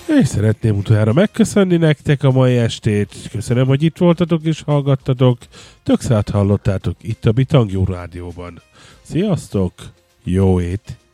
És szeretném utoljára megköszönni nektek a mai estét. Köszönöm, hogy itt voltatok és hallgattatok. Tökszát hallottátok itt a Bitang Jó Rádióban. Sziasztok! Jó ét!